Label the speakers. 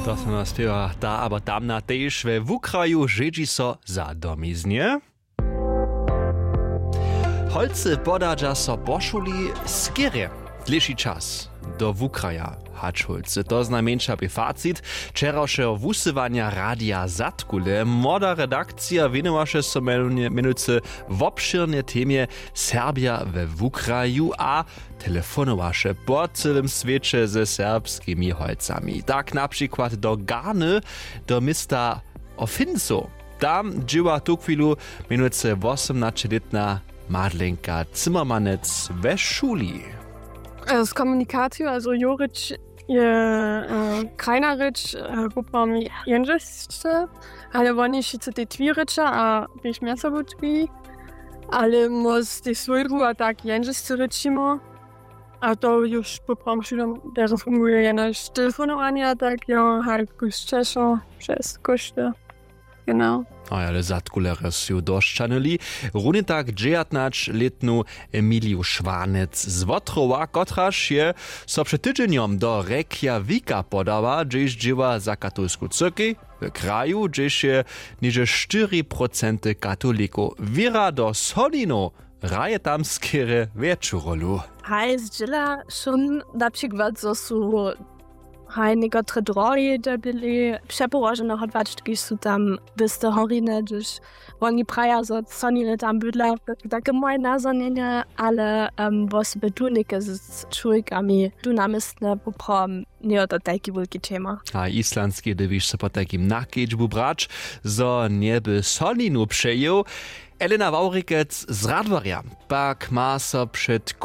Speaker 1: To sa nás spieva tá abo tamná tež v Ukraju žedži so za domiznie. Holce podadža so pošuli skierie. Dlejší čas do Ukraja hačholce. To znamenša by facit včerajšieho wusywania Radia Zatkule. Młoda redakcja winowaše so menujúce v obširnej témie Serbia we Ukraju a telefonowaše po celym svete ze serbskimi holcami. Tak na przykład do Garny, do mista Ofinco. Tam dżyła tu chwilu menujúce 18-letna Madlenka Zimmermanec we szuli.
Speaker 2: Z komunikacją, also Juric je Krajnaric grupom jędrzejsce, ale oni wszyscy te twiricze, a byś mięso budwi, ale most te swojru, a tak jędrzejsce rycimo, a to już po promszylom teraz funguje jeno telefonowanie, tak ja halt guszczeszo przez koszty. Genau.
Speaker 1: Ale Zatkulere su doščanili. Runie tak 19-letnu Emiliu Švanec z Wotrowa, kotraž je so przed tydzieniem do Reykjavika podała, gdzieś dzieła za katolską cyrkiw w kraju, gdzieś je niže 4% katolików. Wiera do Solino raje tam skiery większą rolę.
Speaker 3: Heißt, dzieła schon na przykład, że są niektóre drogi, które byli przepołożone, choćby są tam wyste horiny, gdyż oni praja, że są tam bydla, takie moje nazwanie, ale właśnie tunike z człowiekami, tu namysłne poprom, nie to taki wielki temat.
Speaker 1: A islandzki, gdybyś się po takim nakiedźbu brać, że nie by Solinu przejął. Elena Waurikec z Radwaria, pak ma so przed